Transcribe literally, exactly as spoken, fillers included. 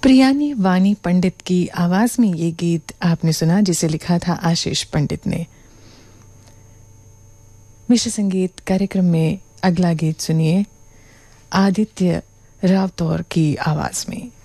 प्रियानी वानी पंडित की आवाज में ये गीत आपने सुना, जिसे लिखा था आशीष पंडित ने। मिश्र संगीत कार्यक्रम में अगला गीत सुनिए आदित्य रावतौर की आवाज में।